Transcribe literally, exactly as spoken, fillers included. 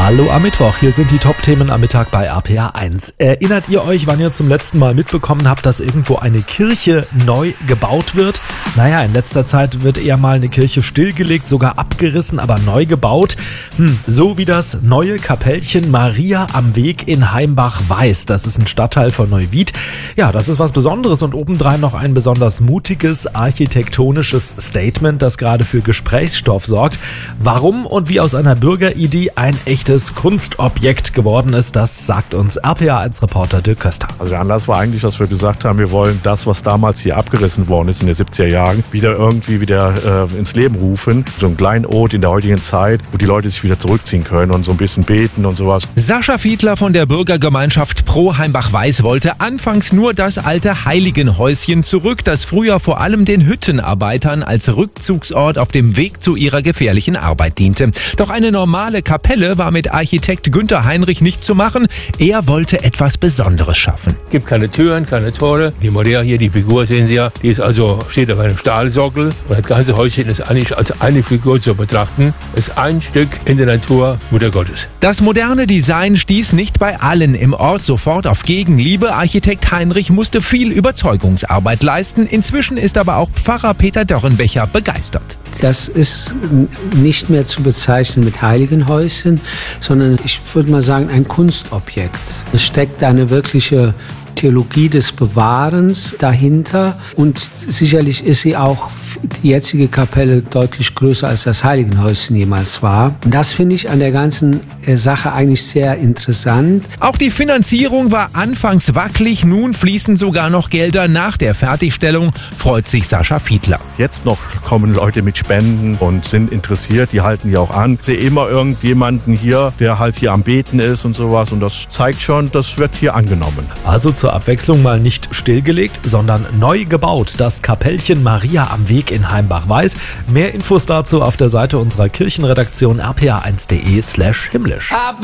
Hallo am Mittwoch, hier sind die Top-Themen am Mittag bei R P R eins. Erinnert ihr euch, wann ihr zum letzten Mal mitbekommen habt, dass irgendwo eine Kirche neu gebaut wird? Naja, in letzter Zeit wird eher mal eine Kirche stillgelegt, sogar abgerissen, aber neu gebaut. Hm, so wie das neue Kapellchen Maria am Weg in Heimbach-Weiß. Das ist ein Stadtteil von Neuwied. Ja, das ist was Besonderes und obendrein noch ein besonders mutiges architektonisches Statement, das gerade für Gesprächsstoff sorgt. Warum und wie aus einer Bürgeridee ein echtes Kunstobjekt geworden ist, das sagt uns R P R eins Reporter Dirk Köster. Also der Anlass war eigentlich, dass wir gesagt haben, wir wollen das, was damals hier abgerissen worden ist in den siebziger Jahren, wieder irgendwie wieder äh, ins Leben rufen. So ein Kleinod in der heutigen Zeit, wo die Leute sich wieder zurückziehen können und so ein bisschen beten und sowas. Sascha Fiedler von der Bürgergemeinschaft Pro Heimbach-Weiß wollte anfangs nur das alte Heiligenhäuschen zurück, das früher vor allem den Hüttenarbeitern als Rückzugsort auf dem Weg zu ihrer gefährlichen Arbeit diente. Doch eine normale Kapelle war mit Architekt Günther Heinrich nicht zu machen. Er wollte etwas Besonderes schaffen. Es gibt keine Türen, keine Tore. Die Maria hier, die Figur sehen Sie ja, die ist also, steht auf einem Stahlsockel. Und das ganze Häuschen ist eigentlich als eine Figur zu betrachten. Es ist ein Stück in der Natur Mutter Gottes. Das moderne Design stieß nicht bei allen im Ort sofort auf Gegenliebe. Architekt Heinrich musste viel Überzeugungsarbeit leisten. Inzwischen ist aber auch Pfarrer Peter Dörrenbecher begeistert. Das ist nicht mehr zu bezeichnen mit Heiligenhäuschen, sondern ich würde mal sagen ein Kunstobjekt. Es steckt eine wirkliche Theologie des Bewahrens dahinter und sicherlich ist sie auch, die jetzige Kapelle, deutlich größer als das Heiligenhäuschen jemals war. Und das finde ich an der ganzen Sache eigentlich sehr interessant. Auch die Finanzierung war anfangs wackelig, nun fließen sogar noch Gelder nach der Fertigstellung, freut sich Sascha Fiedler. Jetzt noch kommen Leute mit Spenden und sind interessiert, die halten ja auch an. Ich sehe immer irgendjemanden hier, der halt hier am Beten ist und sowas und das zeigt schon, das wird hier angenommen. Also zur Abwechslung mal nicht stillgelegt, sondern neu gebaut. Das Kapellchen Maria am Weg in Heimbach-Weiß. Mehr Infos dazu auf der Seite unserer Kirchenredaktion r p r eins punkt d e slash himmlisch.